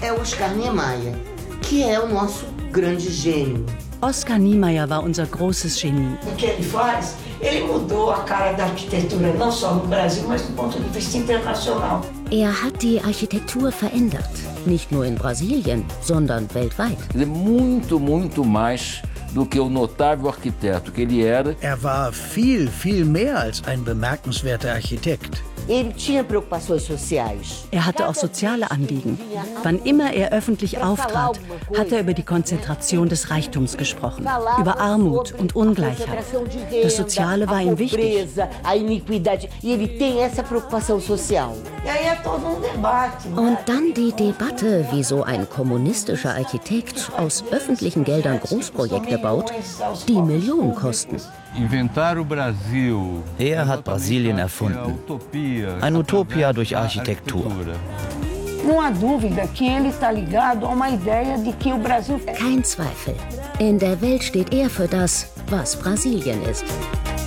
é Oscar Niemeyer, que é o nosso grande gênio. Oscar Niemeyer war unser großes Genie. O que ele faz? Ele mudou a cara da arquitetura, não só no Brasil, mas do ponto de vista internacional. Er hat die Architektur verändert. Nicht nur in Brasilien, sondern weltweit. Muito, muito mais do que o notável arquiteto que ele era. Er war viel, viel mehr als ein bemerkenswerter Architekt. Ele tinha preocupações sociais. Er hatte auch soziale Anliegen. Wann immer er öffentlich auftrat, hat er über die Konzentration des Reichtums gesprochen, über Armut und Ungleichheit. Das Soziale war ihm wichtig. A iniquidade. E ele tem essa preocupação social. E aí é todo debate. Und dann die Debatte, wie so ein kommunistischer Architekt aus öffentlichen Geldern Großprojekte baut, die Millionen kosten. Er hat Brasilien erfunden. Eine Utopia durch Architektur. Não há dúvida que ele está ligado a uma ideia de que o Brasil... Kein Zweifel. In der Welt steht er für das, was Brasilien ist.